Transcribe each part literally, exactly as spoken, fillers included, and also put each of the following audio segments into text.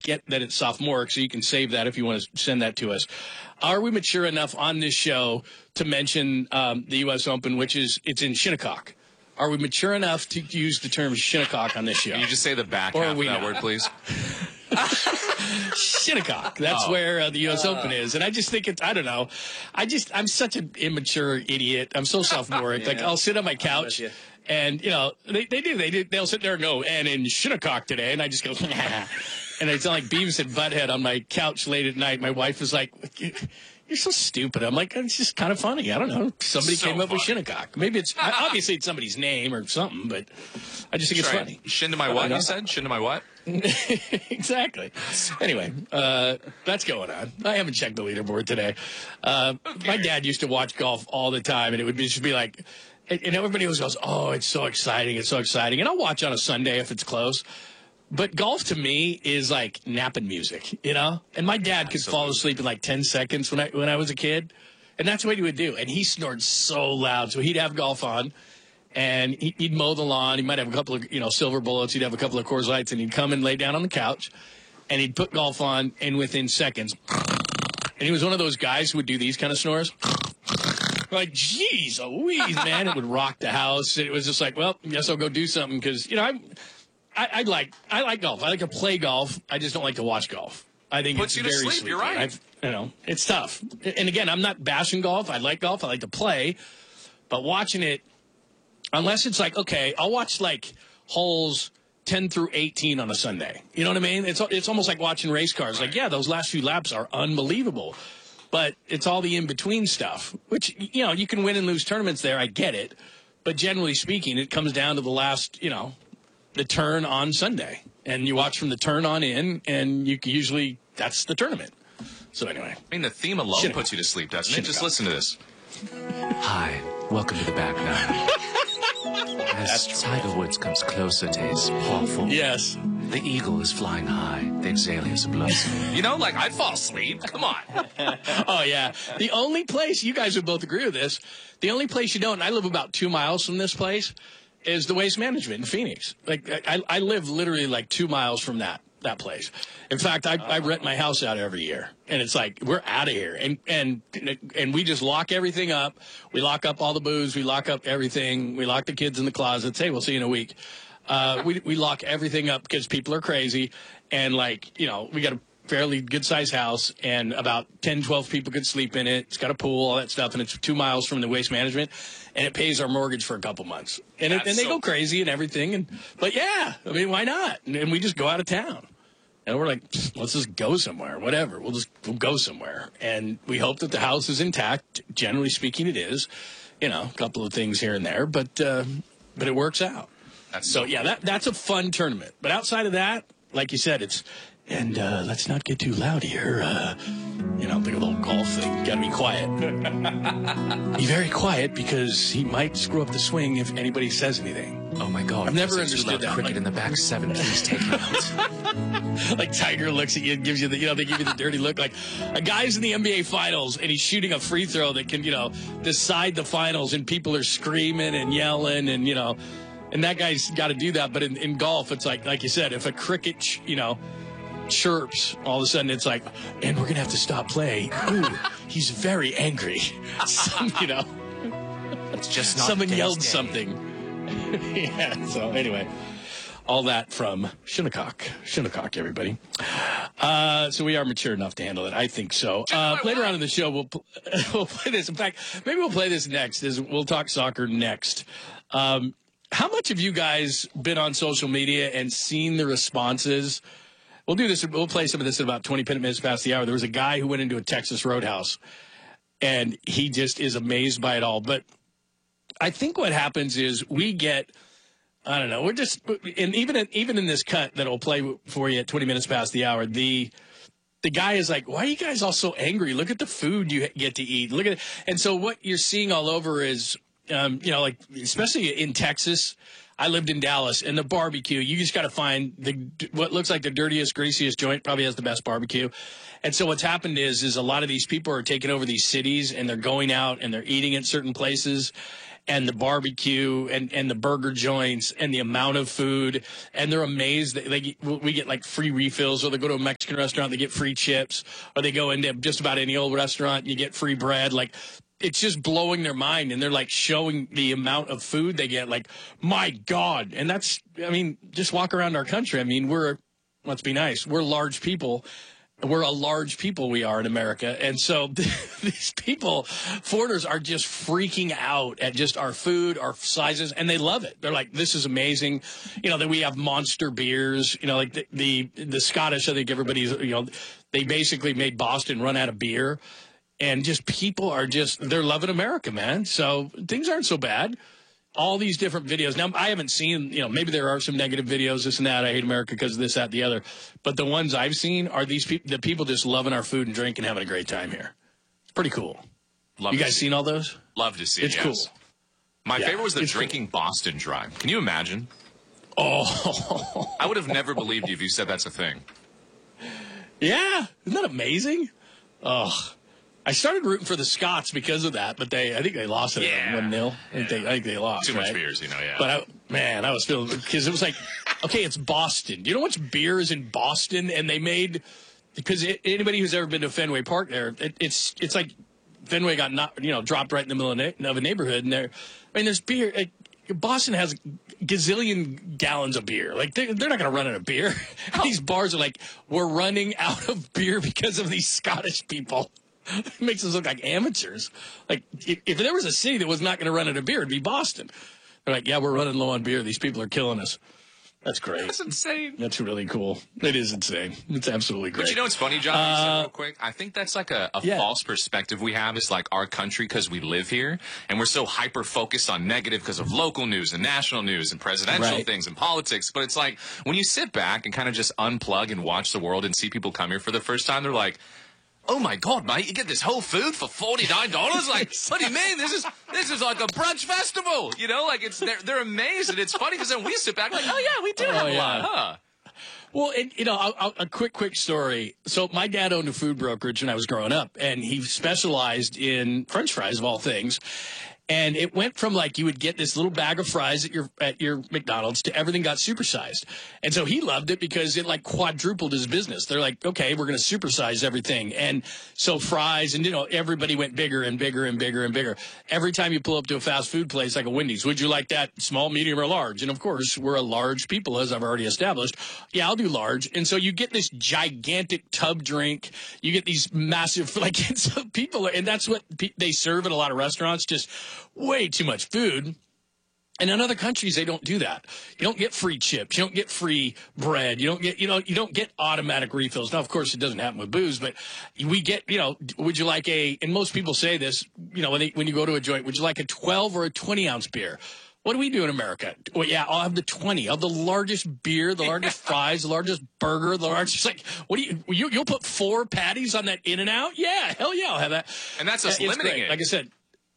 get that it's sophomoric, so you can save that if you want to send that to us. Are we mature enough on this show to mention um, the U S Open, which is it's in Shinnecock? Are we mature enough to use the term Shinnecock on this show? Can you just say the back or half of that not? word, please? Shinnecock. That's oh. where uh, the U S Uh. Open is. And I just think it's, I don't know. I just, I'm such an immature idiot. I'm so sophomoric. yeah. Like, I'll sit on my couch you. and, you know, they, they do. They do. They'll sit there and go, and in Shinnecock today. And I just go, and I sound like Beavis and Butthead on my couch late at night. My wife was like, you're so stupid. I'm like, it's just kind of funny. I don't know. Somebody So came up with funny. Shinnecock. Maybe it's, obviously it's somebody's name or something, but I just think it's Try funny. it. Shin to my what, know. you said? Shin to my what? Exactly. Anyway, uh, that's going on. I haven't checked the leaderboard today. Uh, my dad used to watch golf all the time, and it would be, just be like, and and everybody always goes, oh, it's so exciting, it's so exciting. And I'll watch on a Sunday if it's close. But golf to me is like napping music, you know? And my dad could fall asleep in like ten seconds when I when I was a kid. And that's what he would do. And he snored so loud. So he'd have golf on, and he- he'd mow the lawn. He might have a couple of, you know, silver bullets. He'd have a couple of Coors Lights, and he'd come and lay down on the couch, and he'd put golf on, and within seconds, and he was one of those guys who would do these kind of snores. Like, geez, Louise, man, it would rock the house. It was just like, well, I guess I'll go do something because, you know, I'm, I, I like I like golf. I like to play golf. I just don't like to watch golf. I think Puts it's you to very sleep, sleepy. you're right. I've, you know, it's tough. And again, I'm not bashing golf. I like golf. I like to play. But watching it, unless it's like, okay, I'll watch like holes ten through eighteen on a Sunday. You know what I mean? It's it's almost like watching race cars. Like, yeah, those last few laps are unbelievable. But it's all the in-between stuff, which, you know, you can win and lose tournaments there. I get it. But generally speaking, it comes down to the last, you know, the turn on Sunday. And you watch from the turn on in, and you can usually, that's the tournament. So anyway. I mean, the theme alone Shinnecock. puts you to sleep, doesn't it? Shinnecock. Just listen to this. Hi, welcome to the back nine. As Tiger Woods comes closer to his powerful, Yes. the eagle is flying high. The azaleas are blossoming. You know, like, I'd fall asleep. Come on. Oh, yeah. The only place, you guys would both agree with this, the only place you don't, and I live about two miles from this place, is the Waste Management in Phoenix. Like, I, I live literally like two miles from that that place. In fact, I, I rent my house out every year, and it's like, we're out of here. And, and, and we just lock everything up. We lock up all the booze. We lock up everything. We lock the kids in the closets. Hey, we'll see you in a week. Uh, we, we lock everything up because people are crazy. And, like, you know, we got a fairly good-sized house, and about ten, twelve people could sleep in it. It's got a pool, all that stuff, and it's two miles from the Waste Management, and it pays our mortgage for a couple months. And, it, and they so go crazy and everything. And But, yeah, I mean, why not? And, and we just go out of town. And we're like, let's just go somewhere, whatever. We'll just we'll go somewhere. And we hope that the house is intact. Generally speaking, it is. You know, a couple of things here and there, but uh, but it works out. That's So, yeah, that that's a fun tournament. But outside of that, like you said, it's, and uh, let's not get too loud here. Uh, you know, the little golf thing. Got to be quiet. Be very quiet because he might screw up the swing if anybody says anything. Oh, my God. I've never It's too understood loud. that. Cricket Like- in the back seven. Please take him out. Like Tiger looks at you and gives you the, you know, they give you the dirty look. Like a guy's in the N B A finals and he's shooting a free throw that can, you know, decide the finals, and people are screaming and yelling, and, you know, and that guy's got to do that. But in, in golf, it's like, like you said, if a cricket, ch- you know, chirps, all of a sudden it's like, and we're going to have to stop play. Ooh, he's very angry. Some, you know, It's just not someone Day's yelled day. something. Yeah, so anyway, all that from Shinnecock. Shinnecock, everybody. Uh, so we are mature enough to handle it. I think so. Uh, later on in the show, we'll, pl- we'll play this. In fact, maybe we'll play this next. Is We'll talk soccer next. Um, how much have you guys been on social media and seen the responses? We'll do this. We'll play some of this at about twenty minutes past the hour. There was a guy who went into a Texas Roadhouse, and he just is amazed by it all. But I think what happens is we get, I don't know, we're just, and even in, even in this cut that will play for you at twenty minutes past the hour, the the guy is like, why are you guys all so angry? Look at the food you get to eat. Look at it. And so what you're seeing all over is, um, you know, like, especially in Texas, I lived in Dallas, and the barbecue, you just got to find the what looks like the dirtiest, greasiest joint probably has the best barbecue. And so what's happened is, is a lot of these people are taking over these cities, and they're going out and they're eating at certain places. and the barbecue and, and the burger joints and the amount of food. And they're amazed that they get, we get like free refills, or they go to a Mexican restaurant, they get free chips, or they go into just about any old restaurant and you get free bread. Like, it's just blowing their mind. And they're like showing the amount of food they get. Like, my God. And that's, I mean, just walk around our country. I mean, we're, let's be nice. We're large people. We're a large people, we are in America. And so these people, foreigners, are just freaking out at just our food, our sizes, and they love it. They're like, this is amazing. You know, that we have monster beers. You know, like the, the, the Scottish, I think everybody's, you know, they basically made Boston run out of beer. And just people are just, they're loving America, man. So things aren't so bad. All these different videos. Now, I haven't seen, you know, maybe there are some negative videos, this and that. I hate America because of this, that, the other. But the ones I've seen are these people, the people just loving our food and drink and having a great time here. It's pretty cool. Love you guys seen all those? Love to see it. It's yes. cool. My yeah, favorite was the it's drinking cool. Boston Dry. Can you imagine? Oh. I would have never believed you if you said that's a thing. Yeah. Isn't that amazing? Oh. I started rooting for the Scots because of that, but they, I think they lost it yeah. at one nil. I think, they, I think they lost. Too much right? beers, you know, yeah. But, I, man, I was feeling, because it was like, okay, it's Boston. Do you know how much beer is in Boston? And they made, because it, anybody who's ever been to Fenway Park there, it, it's it's like Fenway got, not, you know, dropped right in the middle of, na- of a neighborhood. And there, I mean, there's beer. Like, Boston has gazillion gallons of beer. Like, they're, they're not going to run out of beer. Oh. These bars are like, we're running out of beer because of these Scottish people. It makes us look like amateurs. Like, if, if there was a city that was not going to run out of beer, it'd be Boston. They're like, yeah, we're running low on beer. These people are killing us. That's great. That's insane. That's really cool. It is insane. It's absolutely great. But you know what's funny, John? Uh, you said real quick. I think that's like a, a yeah. false perspective we have. Is like our country because we live here, and we're so hyper focused on negative because of local news and national news and presidential right. things and politics. But it's like when you sit back and kind of just unplug and watch the world and see people come here for the first time, they're like, oh my God, mate! You get this whole food for forty nine dollars. Like, what do you mean? This is this is like a brunch festival. You know, like it's they're they're amazed, and it's funny because then we sit back like, oh yeah, we do oh, have a yeah. lot, huh? Well, and, you know, I'll, I'll, a quick, quick story. So my dad owned a food brokerage when I was growing up, and he specialized in French fries of all things. And it went from like you would get this little bag of fries at your at your McDonald's to everything got supersized. And so he loved it because it like quadrupled his business. They're like, okay, we're going to supersize everything. And so fries and, you know, everybody went bigger and bigger and bigger and bigger. Every time you pull up to a fast food place like a Wendy's, would you like that small, medium, or large? And of course, we're a large people, as I've already established. Yeah, I'll do large. And so you get this gigantic tub drink. You get these massive, like, so people, are, and that's what pe- they serve at a lot of restaurants, just way too much food. And in other countries, they don't do that. You don't get free chips. You don't get free bread. You don't get, you know, you don't get automatic refills. Now, of course, it doesn't happen with booze, but we get, you know, would you like a, and most people say this, you know, when they, when you go to a joint, would you like a twelve or a twenty ounce beer? What do we do in America? Well, yeah, I'll have the twenty. I'll have the largest beer, the largest fries, the largest burger, the largest, like, what do you, you, you'll put four patties on that In-N-Out? Yeah, hell yeah, I'll have that. And that's us It's limiting great. it. Like I said.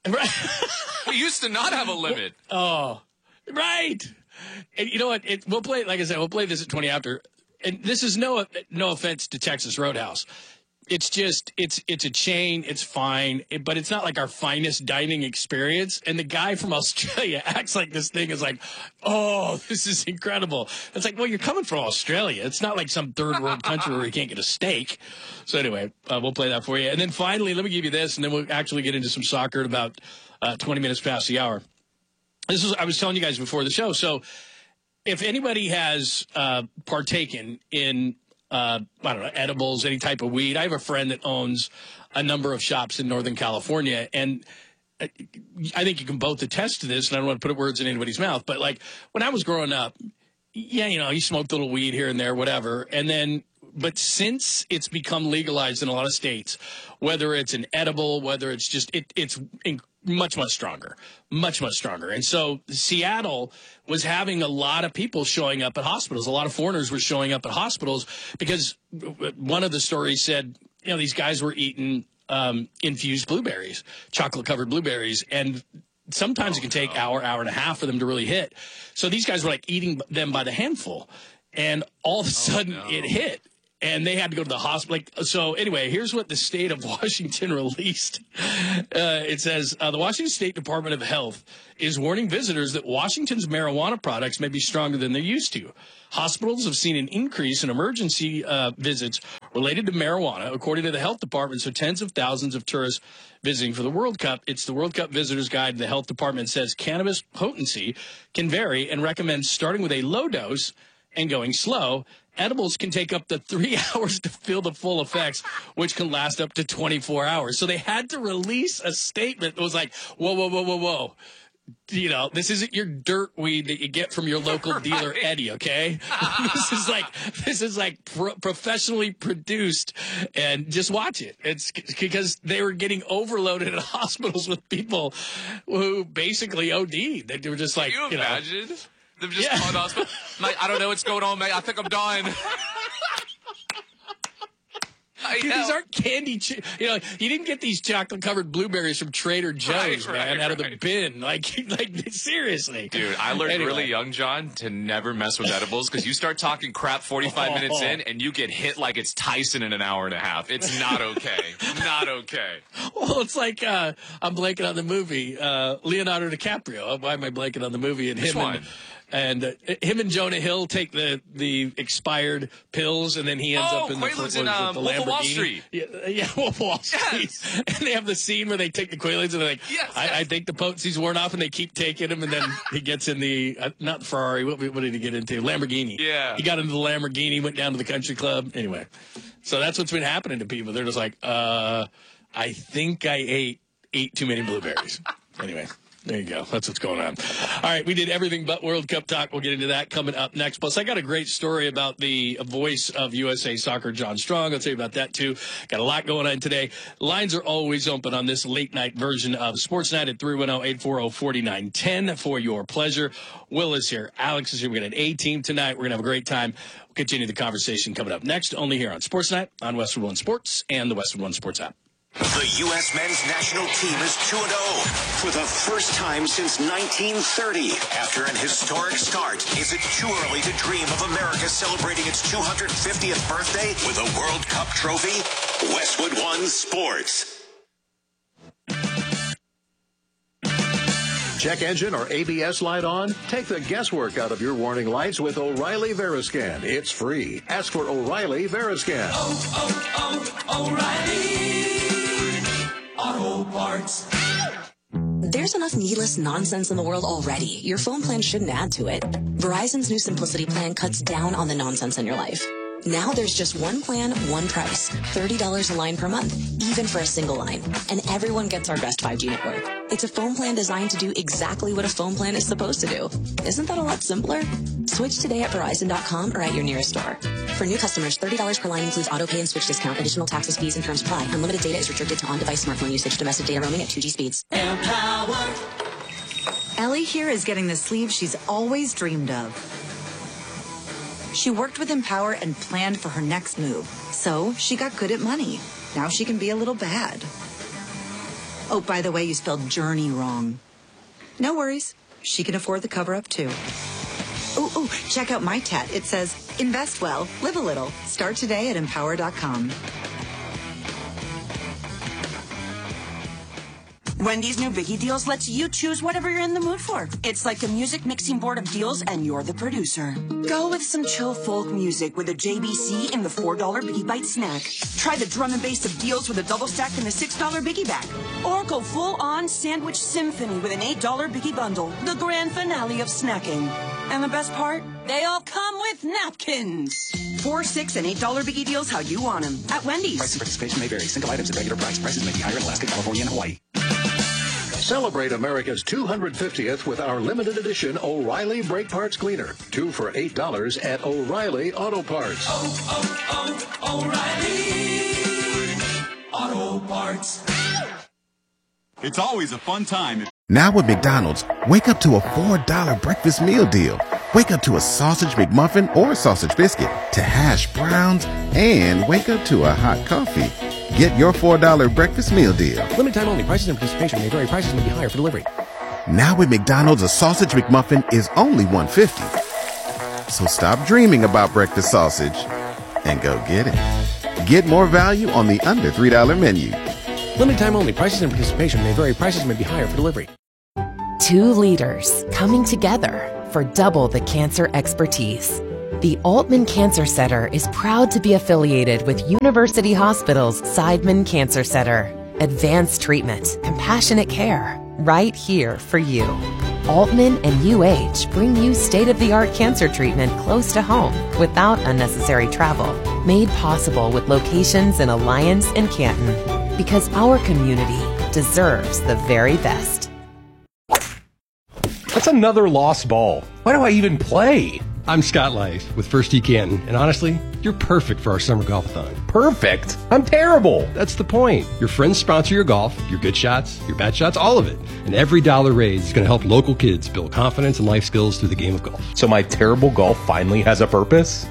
We used to not have a limit. Oh, right. And you know what? It, we'll play, like I said, we'll play this at twenty after. And this is no no offense to Texas Roadhouse. It's just, it's it's a chain. It's fine. It, but it's not like our finest dining experience. And the guy from Australia acts like this thing is like, oh, this is incredible. It's like, well, you're coming from Australia. It's not like some third world country where you can't get a steak. So anyway, uh, we'll play that for you. And then finally, let me give you this, and then we'll actually get into some soccer at about uh, twenty minutes past the hour. This is, I was telling you guys before the show. So if anybody has uh, partaken in, uh, I don't know, edibles, any type of weed, I have a friend that owns a number of shops in Northern California, and I think you can both attest to this, and I don't want to put words in anybody's mouth, but like when I was growing up, yeah, you know, you smoked a little weed here and there, whatever, and then but since it's become legalized in a lot of states, whether it's an edible, whether it's just, it, it's in, much, much stronger, much, much stronger. And so Seattle was having a lot of people showing up at hospitals. A lot of foreigners were showing up at hospitals because one of the stories said, you know, these guys were eating um, infused blueberries, chocolate-covered blueberries, and sometimes oh, it can take no. hour, hour and a half for them to really hit. So these guys were like eating them by the handful, and all of a sudden oh, no. it hit. and they had to go to the hospital. Like, so anyway, here's what the state of Washington released. Uh, it says, uh, the Washington State Department of Health is warning visitors that Washington's marijuana products may be stronger than they're used to. Hospitals have seen an increase in emergency uh, visits related to marijuana, according to the health department. So tens of thousands of tourists visiting for the World Cup. It's the World Cup Visitors Guide. The health department says cannabis potency can vary and recommends starting with a low dose and going slow. Edibles can take up to three hours to feel the full effects, which can last up to twenty-four hours. So they had to release a statement that was like, whoa, whoa, whoa, whoa, whoa. You know, this isn't your dirt weed that you get from your local right. dealer, Eddie, okay? this is like, this is like pro- professionally produced, and just watch it. It's because they were getting overloaded at hospitals with people who basically O D'd. They were just like, Can you, you know. imagine? Them just Yeah. calling the hospital. Mate, I don't know what's going on, mate. I think I'm dying. Dude, these aren't candy. Ch- you know, you didn't get these chocolate-covered blueberries from Trader Joe's, right, man, right, out of the right. bin. Like, like seriously. Dude, I learned Anyway. really young, John, to never mess with edibles because you start talking crap forty-five Oh. minutes in and you get hit like it's Tyson in an hour and a half. It's not okay. Not okay. Well, it's like uh, I'm blanking on the movie. Uh, Leonardo DiCaprio. Why am I blanking on the movie? And Which him one? and and uh, him and Jonah Hill take the, the expired pills, and then he ends Oh, up in the, Quaaludes what in, is it, um, the Wolf of Lamborghini. Wall Street. Yeah, yeah, Wolf of Wall Street. Yes. And they have the scene where they take the Quaaludes and they're like, Yes, I, yes. I think the potency's worn off, and they keep taking him, and then he gets in the uh, not Ferrari. What, what did he get into? Lamborghini. Yeah. He got into the Lamborghini, went down to the country club. Anyway, so that's what's been happening to people. They're just like, uh, I think I ate ate too many blueberries. Anyway. There you go. That's what's going on. All right, we did everything but World Cup talk. We'll get into that coming up next. Plus, I got a great story about the voice of U S A Soccer, John Strong. I'll tell you about that, too. Got a lot going on today. Lines are always open on this late-night version of Sports Night at three one zero, eight four zero, four nine one zero for your pleasure. Will is here. Alex is here. We got an A-team tonight. We're going to have a great time. We'll continue the conversation coming up next, only here on Sports Night on Westwood One Sports and the Westwood One Sports app. The U S men's national team is two and oh for the first time since nineteen thirty. After an historic start, is it too early to dream of America celebrating its two hundred fiftieth birthday with a World Cup trophy? Westwood One Sports. Check engine or A B S light on? Take the guesswork out of your warning lights with O'Reilly Veriscan. It's free. Ask for O'Reilly Veriscan. Oh, oh, oh, O'Reilly Auto Parts. There's enough needless nonsense in the world already. Your phone plan shouldn't add to it. Verizon's new Simplicity plan cuts down on the nonsense in your life. Now there's just one plan, one price. thirty dollars a line per month, even for a single line. And everyone gets our best five G network. It's a phone plan designed to do exactly what a phone plan is supposed to do. Isn't that a lot simpler? Switch today at Verizon dot com or at your nearest store. For new customers, thirty dollars per line includes auto pay and switch discount. Additional taxes, fees, and terms apply. Unlimited data is restricted to on-device smartphone usage. Domestic data roaming at two G speeds. Empower. Ellie here is getting the sleeve she's always dreamed of. She worked with Empower and planned for her next move. So she got good at money. Now she can be a little bad. Oh, by the way, you spelled journey wrong. No worries. She can afford the cover-up, too. Oh, oh, check out my tat. It says, invest well, live a little. Start today at empower dot com. Wendy's new Biggie Deals lets you choose whatever you're in the mood for. It's like a music mixing board of deals, and you're the producer. Go with some chill folk music with a J B C in the four dollar Biggie Bite snack. Try the drum and bass of deals with a double stack in the six dollar Biggie bag. Or go full-on sandwich symphony with an eight dollar Biggie bundle. The grand finale of snacking. And the best part? They all come with napkins. Four, six, and eight dollar Biggie Deals how you want them. At Wendy's. Price and participation may vary. Single items at regular price. Prices may be higher in Alaska, California, and Hawaii. Celebrate America's two hundred fiftieth with our limited edition O'Reilly Brake Parts Cleaner. Two for eight dollars at O'Reilly Auto Parts. Oh, oh, oh, O'Reilly Auto Parts. It's always a fun time. Now at McDonald's, wake up to a four dollar breakfast meal deal. Wake up to a sausage McMuffin or sausage biscuit, to hash browns, and wake up to a hot coffee. Get your four dollar breakfast meal deal. Limited time only. Prices and participation may vary. Prices may be higher for delivery. Now at McDonald's, a sausage McMuffin is only one dollar and fifty cents. So stop dreaming about breakfast sausage and go get it. Get more value on the under three dollar menu. Limited time only. Prices and participation may vary. Prices may be higher for delivery. Two leaders coming together for double the cancer expertise. The Altman Cancer Center is proud to be affiliated with University Hospital's Seidman Cancer Center. Advanced treatment, compassionate care, right here for you. Altman and U H bring you state-of-the-art cancer treatment close to home without unnecessary travel. Made possible with locations in Alliance and Canton. Because our community deserves the very best. That's another lost ball. Why do I even play? I'm Scott Lice with First Tee Canton, and honestly, you're perfect for our summer golf-a-thon. Perfect? I'm terrible. That's the point. Your friends sponsor your golf, your good shots, your bad shots, all of it. And every dollar raised is going to help local kids build confidence and life skills through the game of golf. So my terrible golf finally has a purpose?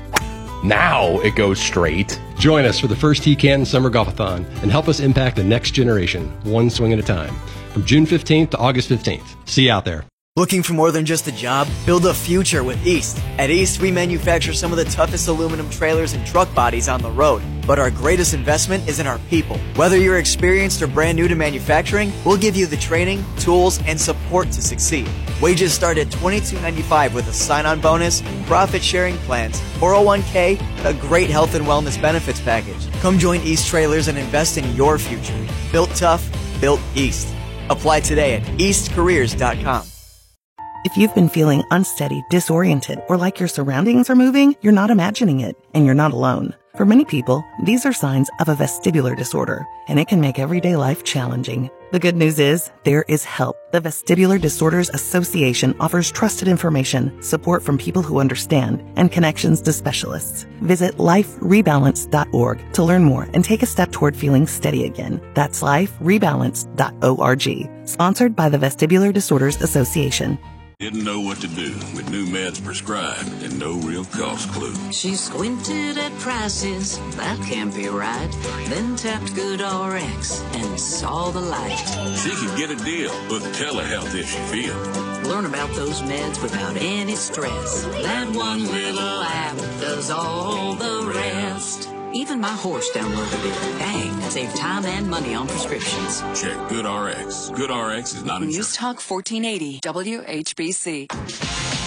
Now it goes straight. Join us for the First Tee Canton Summer Golf-a-thon and help us impact the next generation, one swing at a time. From June fifteenth to August fifteenth. See you out there. Looking for more than just a job? Build a future with East. At East, we manufacture some of the toughest aluminum trailers and truck bodies on the road. But our greatest investment is in our people. Whether you're experienced or brand new to manufacturing, we'll give you the training, tools, and support to succeed. Wages start at twenty-two ninety-five with a sign-on bonus, profit-sharing plans, four oh one k, and a great health and wellness benefits package. Come join East Trailers and invest in your future. Built tough, built East. Apply today at east careers dot com. If you've been feeling unsteady, disoriented, or like your surroundings are moving, you're not imagining it, and you're not alone. For many people, these are signs of a vestibular disorder, and it can make everyday life challenging. The good news is, there is help. The Vestibular Disorders Association offers trusted information, support from people who understand, and connections to specialists. Visit life rebalance dot org to learn more and take a step toward feeling steady again. That's life rebalance dot org. Sponsored by the Vestibular Disorders Association. Didn't know what to do with new meds prescribed and no real cost clue. She squinted at prices, that can't be right. Then tapped GoodRx and saw the light. She could get a deal with telehealth if she feels. Learn about those meds without any stress. That one little app does all the rest. Even my horse downloaded it. Dang, save time and money on prescriptions. Check GoodRx. GoodRx is not insurance. News Talk fourteen eighty, W H B C.